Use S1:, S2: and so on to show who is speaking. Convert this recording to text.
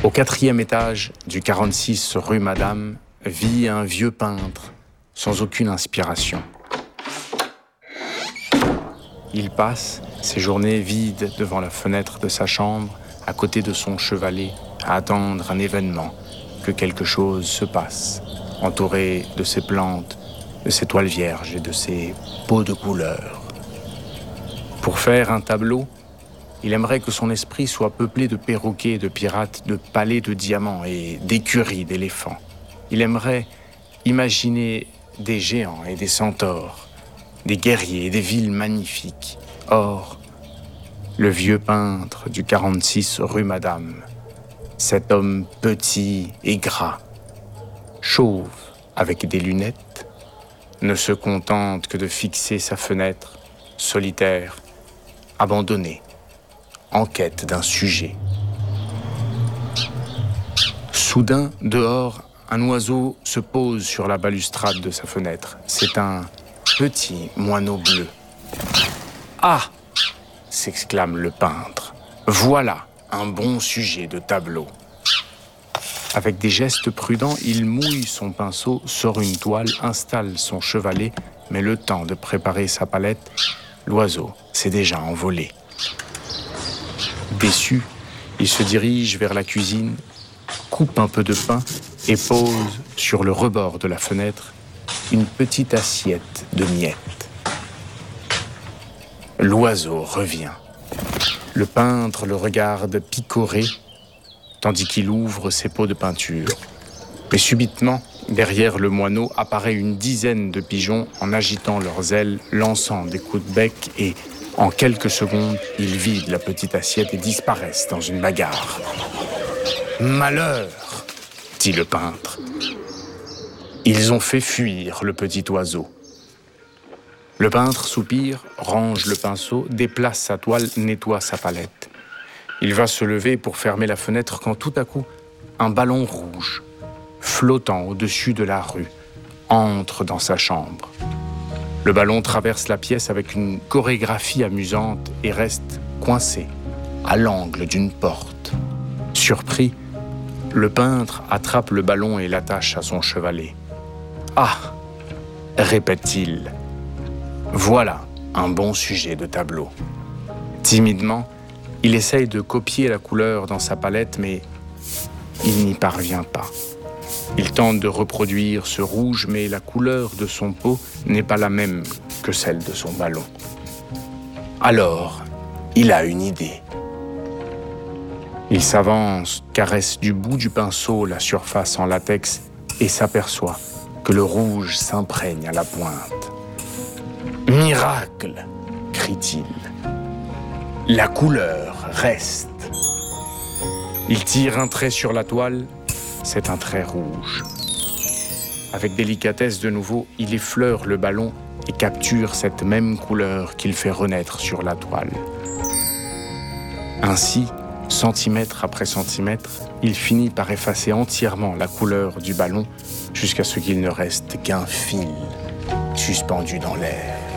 S1: Au 4e étage du 46 rue Madame vit un vieux peintre sans aucune inspiration. Il passe ses journées vides devant la fenêtre de sa chambre, à côté de son chevalet, à attendre un événement, que quelque chose se passe, entouré de ses plantes, de ses toiles vierges et de ses pots de couleurs. Pour faire un tableau, il aimerait que son esprit soit peuplé de perroquets, de pirates, de palais de diamants et d'écuries d'éléphants. Il aimerait imaginer des géants et des centaures, des guerriers et des villes magnifiques. Or, le vieux peintre du 46 rue Madame, cet homme petit et gras, chauve avec des lunettes, ne se contente que de fixer sa fenêtre, solitaire, abandonné, en quête d'un sujet. Soudain, dehors, un oiseau se pose sur la balustrade de sa fenêtre. C'est un petit moineau bleu. « Ah !» s'exclame le peintre. « Voilà un bon sujet de tableau. » Avec des gestes prudents, il mouille son pinceau, sort une toile, installe son chevalet, mais le temps de préparer sa palette, l'oiseau s'est déjà envolé. Déçu, il se dirige vers la cuisine, coupe un peu de pain et pose sur le rebord de la fenêtre une petite assiette de miettes. L'oiseau revient. Le peintre le regarde picorer, tandis qu'il ouvre ses pots de peinture. Mais subitement, derrière le moineau, apparaît une dizaine de pigeons en agitant leurs ailes, lançant des coups de bec et, en quelques secondes, ils vident la petite assiette et disparaissent dans une bagarre. « Malheur !» dit le peintre. Ils ont fait fuir le petit oiseau. Le peintre soupire, range le pinceau, déplace sa toile, nettoie sa palette. Il va se lever pour fermer la fenêtre quand tout à coup, un ballon rouge, flottant au-dessus de la rue, entre dans sa chambre. Le ballon traverse la pièce avec une chorégraphie amusante et reste coincé à l'angle d'une porte. Surpris, le peintre attrape le ballon et l'attache à son chevalet. « Ah !» répète-t-il. « Voilà un bon sujet de tableau. » Timidement, il essaye de copier la couleur dans sa palette, mais il n'y parvient pas. Il tente de reproduire ce rouge, mais la couleur de son pot n'est pas la même que celle de son ballon. Alors, il a une idée. Il s'avance, caresse du bout du pinceau la surface en latex et s'aperçoit que le rouge s'imprègne à la pointe. « Miracle !» crie-t-il. « La couleur reste. » Il tire un trait sur la toile, c'est un trait rouge. Avec délicatesse de nouveau, il effleure le ballon et capture cette même couleur qu'il fait renaître sur la toile. Ainsi, centimètre après centimètre, il finit par effacer entièrement la couleur du ballon jusqu'à ce qu'il ne reste qu'un fil suspendu dans l'air.